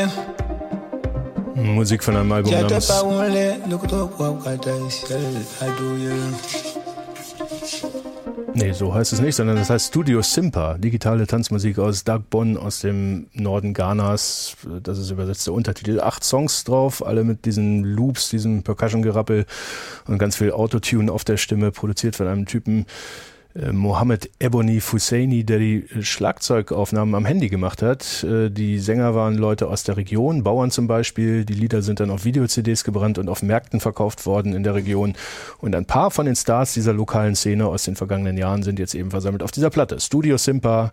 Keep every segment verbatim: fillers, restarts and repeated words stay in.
Musik von einem Album namens Nee, so heißt es nicht, sondern das heißt Studio Simpa, digitale Tanzmusik aus Dagbon aus dem Norden Ghanas. Das ist übersetzt der Untertitel. Acht Songs drauf, alle mit diesen Loops, diesem Percussion-Gerappel und ganz viel Autotune auf der Stimme, produziert von einem Typen, Mohammed Ebony Husseini, der die Schlagzeugaufnahmen am Handy gemacht hat. Die Sänger waren Leute aus der Region, Bauern zum Beispiel. Die Lieder sind dann auf Video-C Ds gebrannt und auf Märkten verkauft worden in der Region. Und ein paar von den Stars dieser lokalen Szene aus den vergangenen Jahren sind jetzt eben versammelt auf dieser Platte. Studio Simpa,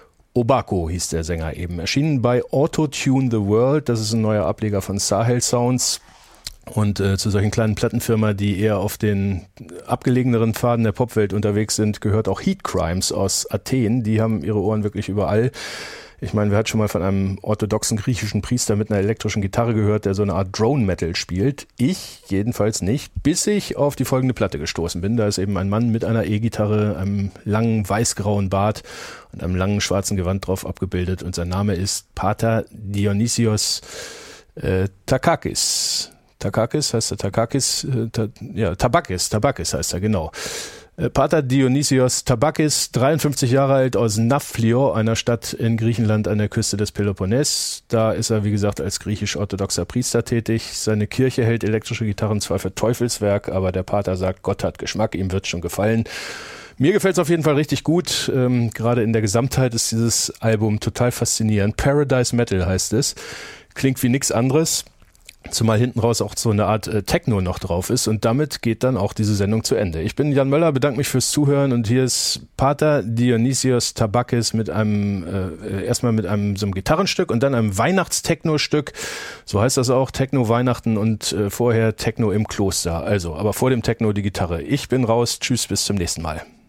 Obako hieß der Sänger eben. Erschienen bei Auto-Tune the World. Das ist ein neuer Ableger von Sahel Sounds. Und äh, zu solchen kleinen Plattenfirma, die eher auf den abgelegeneren Pfaden der Popwelt unterwegs sind, gehört auch Heat Crimes aus Athen. Die haben ihre Ohren wirklich überall. Ich meine, wer hat schon mal von einem orthodoxen griechischen Priester mit einer elektrischen Gitarre gehört, der so eine Art Drone-Metal spielt? Ich jedenfalls nicht, bis ich auf die folgende Platte gestoßen bin. Da ist eben ein Mann mit einer E-Gitarre, einem langen weißgrauen Bart und einem langen schwarzen Gewand drauf abgebildet. Und sein Name ist Pater Dionysios äh, Takakis. Takakis, heißt er Takakis? Äh, ta, ja, Tabakis, Tabakis heißt er, genau. Äh, Pater Dionysios Tabakis, dreiundfünfzig Jahre alt, aus Nafplio, einer Stadt in Griechenland an der Küste des Peloponnes. Da ist er, wie gesagt, als griechisch-orthodoxer Priester tätig. Seine Kirche hält elektrische Gitarren zwar für Teufelswerk, aber der Pater sagt, Gott hat Geschmack, ihm wird schon gefallen. Mir gefällt es auf jeden Fall richtig gut. Ähm, gerade in der Gesamtheit ist dieses Album total faszinierend. Paradise Metal heißt es. Klingt wie nichts anderes. Zumal hinten raus auch so eine Art äh, Techno noch drauf ist. Und damit geht dann auch diese Sendung zu Ende. Ich bin Jan Möller, bedanke mich fürs Zuhören. Und hier ist Pater Dionysios Tabakis mit einem, äh, erstmal mit einem so einem Gitarrenstück und dann einem Weihnachtstechno-Stück. So heißt das auch, Techno Weihnachten und äh, vorher Techno im Kloster. Also, aber vor dem Techno die Gitarre. Ich bin raus. Tschüss, bis zum nächsten Mal.